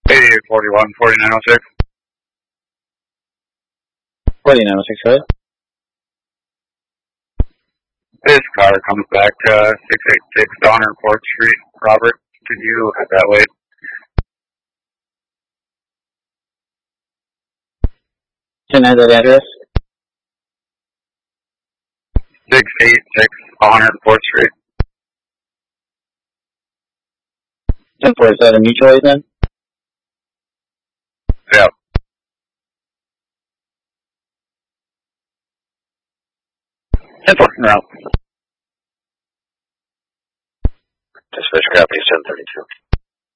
8841, 4906. 4906, go ahead. This car comes back, 686 Donner Court Street. Robert, could you head that way? Can I have that address? 686 Donner Court Street. 10-4, is that a mutual aid then? Yep. 10-4, en route. Dispatch copy 1032.